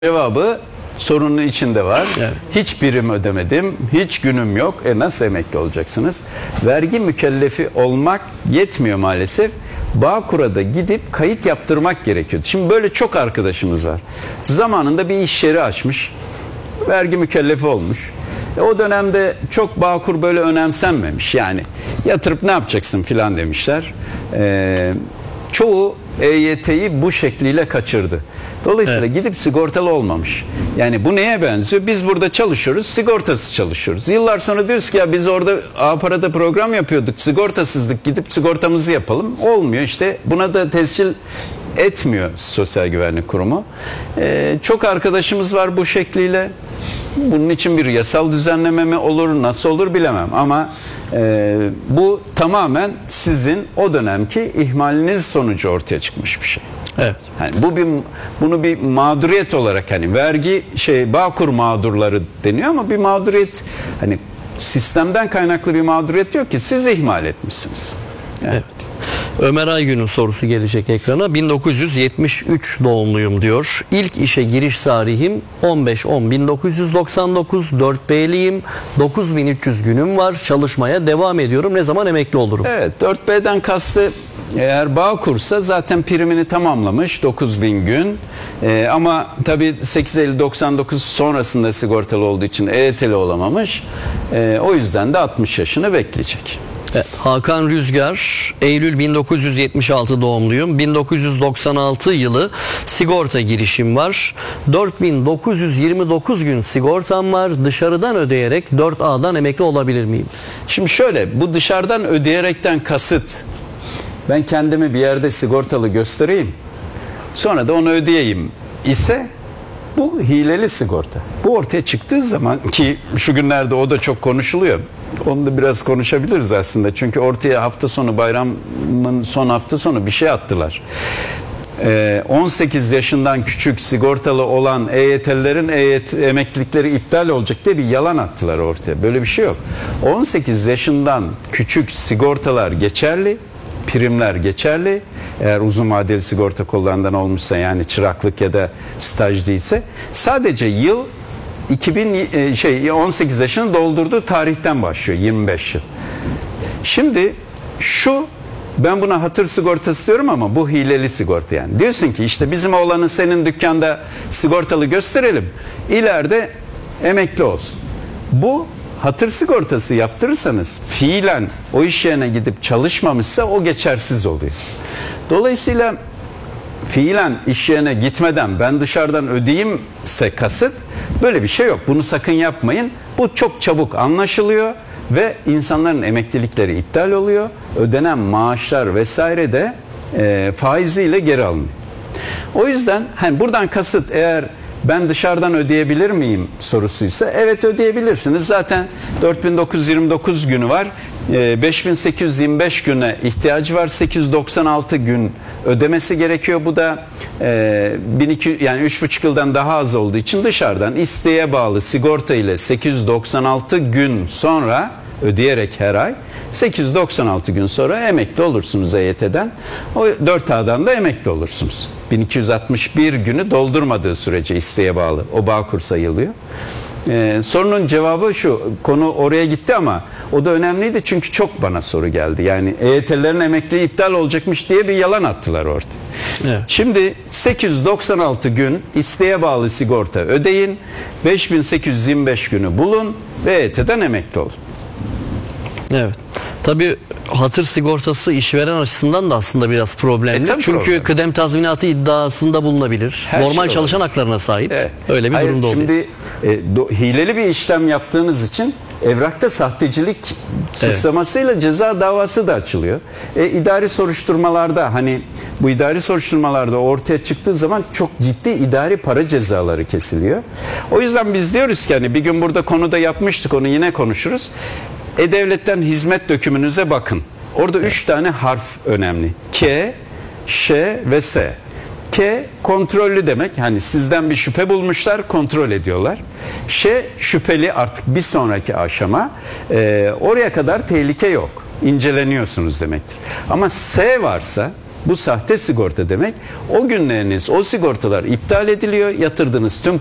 Cevabı sorunun içinde var. Evet. Hiç prim ödemedim, hiç günüm yok. Nasıl emekli olacaksınız? Vergi mükellefi olmak yetmiyor maalesef. Bağkur'a da gidip kayıt yaptırmak gerekiyordu. Şimdi böyle çok arkadaşımız var. Zamanında bir iş yeri açmış. Vergi mükellefi olmuş. O dönemde çok Bağkur böyle önemsenmemiş. Yani yatırıp ne yapacaksın filan demişler. Çoğu EYT'yi bu şekliyle kaçırdı. Dolayısıyla gidip sigortalı olmamış. Yani bu neye benziyor? Biz burada çalışıyoruz, sigortasız çalışıyoruz. Yıllar sonra diyoruz ki ya biz orada Apara'da program yapıyorduk, sigortasızlık, gidip sigortamızı yapalım. Olmuyor işte. Buna da tescil etmiyor Sosyal Güvenlik Kurumu. Çok arkadaşımız var bu şekliyle. Bunun için bir yasal düzenleme mi olur, nasıl olur bilemem. Ama bu tamamen sizin o dönemki ihmaliniz sonucu ortaya çıkmış bir şey. Evet. Hani bunu bir mağduriyet olarak, hani vergi Bağkur mağdurları deniyor ama bir mağduriyet, hani sistemden kaynaklı bir mağduriyet yok ki, siz ihmal etmişsiniz. Yani. Evet. Ömer Aygün'ün sorusu gelecek ekrana. 1973 doğumluyum diyor. İlk işe giriş tarihim 15-10-1999. 4B'liyim. 9300 günüm var. Çalışmaya devam ediyorum. Ne zaman emekli olurum? Evet, 4B'den kastı eğer Bağkur'sa zaten primini tamamlamış 9000 gün. Ama tabii 8 Eylül 99 sonrasında sigortalı olduğu için EYT'li olamamış. O yüzden de 60 yaşını bekleyecek. Evet, Hakan Rüzgar, Eylül 1976 doğumluyum. 1996 yılı sigorta girişim var. 4929 gün sigortam var. Dışarıdan ödeyerek 4A'dan emekli olabilir miyim? Şimdi şöyle, bu dışarıdan ödeyerekten kasıt, ben kendimi bir yerde sigortalı göstereyim, sonra da onu ödeyeyim ise bu hileli sigorta. Bu ortaya çıktığı zaman, ki şu günlerde o da çok konuşuluyor. Onu da biraz konuşabiliriz aslında. Çünkü ortaya hafta sonu, bayramın son hafta sonu bir şey attılar. 18 yaşından küçük sigortalı olan EYT'lilerin emeklilikleri iptal olacak diye bir yalan attılar ortaya. Böyle bir şey yok. 18 yaşından küçük sigortalar geçerli, primler geçerli. Eğer uzun vadeli sigorta kullanılan olmuşsa, yani çıraklık ya da staj değilse, sadece yıl 18 yaşını doldurduğu tarihten başlıyor, 25 yıl. Şimdi ben buna hatır sigortası diyorum ama bu hileli sigorta yani. Diyorsun ki işte bizim oğlanı senin dükkanda sigortalı gösterelim, ileride emekli olsun. Bu hatır sigortası yaptırırsanız fiilen o iş yerine gidip çalışmamışsa o geçersiz oluyor. Dolayısıyla fiilen iş yerine gitmeden ben dışarıdan ödeyimse kasıt, böyle bir şey yok. Bunu sakın yapmayın. Bu çok çabuk anlaşılıyor ve insanların emeklilikleri iptal oluyor. Ödenen maaşlar vesaire de faiziyle geri alınıyor. O yüzden buradan kasıt, eğer ben dışarıdan ödeyebilir miyim sorusuysa, evet ödeyebilirsiniz. Zaten 4929 günü var. 5825 güne ihtiyacı var. 896 gün ödemesi gerekiyor. Bu da 1200, yani 3,5 yıldan daha az olduğu için dışarıdan isteğe bağlı sigorta ile 896 gün sonra ödeyerek her ay 896 gün sonra emekli olursunuz EYT'den. O 4A'dan da emekli olursunuz. 1261 günü doldurmadığı sürece isteğe bağlı. O Bağkur sayılıyor. Sorunun cevabı şu. Konu oraya gitti ama o da önemliydi çünkü çok bana soru geldi. Yani EYT'lilerin emekliliği iptal olacakmış diye bir yalan attılar ortaya. Evet. Şimdi 896 gün isteğe bağlı sigorta ödeyin. 5825 günü bulun ve EYT'den emekli olun. Evet. Tabii hatır sigortası işveren açısından da aslında biraz problemli. Çünkü kıdem tazminatı iddiasında bulunabilir. Normal çalışan haklarına sahip. Evet. Öyle bir durumda oluyor. Şimdi hileli bir işlem yaptığınız için evrakta sahtecilik suçlamasıyla ceza davası da açılıyor. İdari soruşturmalarda, bu idari soruşturmalarda ortaya çıktığı zaman çok ciddi idari para cezaları kesiliyor. O yüzden biz diyoruz ki bir gün burada konuda yapmıştık, onu yine konuşuruz. E-Devlet'ten hizmet dökümünüze bakın. Orada 3 tane harf önemli. K, Ş ve S. K kontrollü demek. Sizden bir şüphe bulmuşlar, kontrol ediyorlar. Ş şüpheli, artık bir sonraki aşama. Oraya kadar tehlike yok. İnceleniyorsunuz demektir. Ama S varsa Bu sahte sigorta demek. O günleriniz, o sigortalar iptal ediliyor. Yatırdığınız tüm